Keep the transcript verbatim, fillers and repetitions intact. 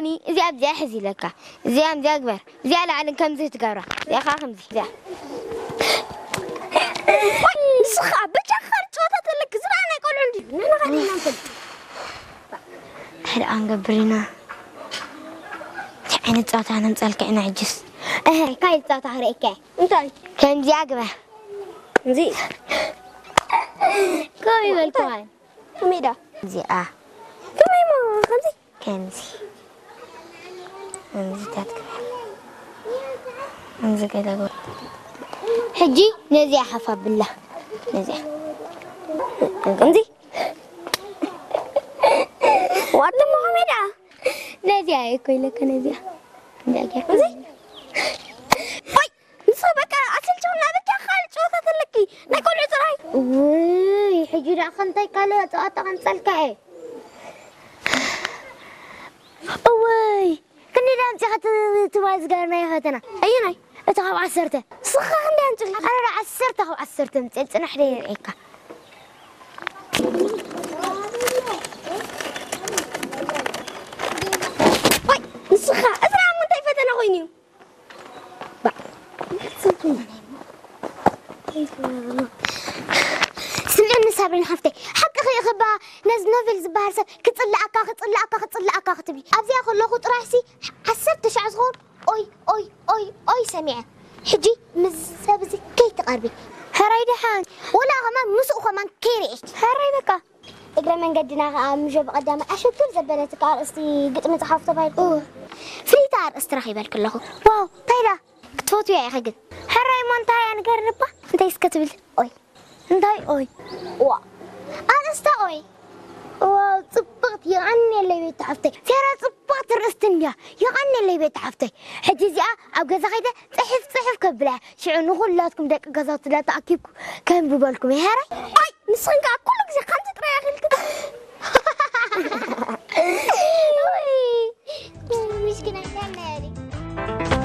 كوني زي أبدي أحزي لك زي أمدي أكبر زي على على كم زي تقرأ زي خا خمسة زي سخا بتشخر توتت لك زرعنا يقول عندي أنا غادي ننزل هلا أنقبرنا تعين تصوت أنا نسألك أنا عجز إيه كاي تصوت هريك أنتي كم زي أكبر زي كوي بالكوان كميدا زي آه كمي ما خمسة كنزي كنزي تذكر كنزي كذا أقول حجي نزي حفا بالله نزي كنزي وأنت محمدة نزي أيكوي لك نزي نزي كنزي باي نصبك أصل شو نبتة خالد شو تطلقي نقول عذراي وي حجي لا خنتي كله تقطع خنسلك إيه وي كني دام تخت تواز قرنا يا فتنا أيناي أتخو عسرته سخا خلي أنت أنا لا عسرته أو عسرته متأنت أنا حري ريكا باي سخا أزرع من تيفة أنا غيني با سمعني صابرين حفتي حق خي خبا ناس نوفلز بارسة كتصلع أكا كتصلع أكا كتصلع أكا كتبي أبزي أخذ له خط راسي عسرت شعزغون أوي أوي أوي أوي سميعة حجي مزابزي كي تقربي هراي دحان ولا غمان مسوق غمان كيريش هراي بكا اقرا من قدنا مجب قدام اشكر زبلتك ارستي قطمه صحافه بايل اوه فريتار استراخي بالك له واو طيله كتفوت يا اخي قد هراي مونتا يعني قربا انت يسكتبل اوي انتي اوي وا انا استا اوي واو صبغت يغني اللي بيت حفتي فيرا صبغت الرستنيا يغني اللي بيت حفتي حجي زي اب غزا خيده صحف صحف كبلا شعو نغلاتكم دق غزات لا تاكيبكم كان ببالكم يا هراي اي نسخنك كلك زي خمسة ريال كده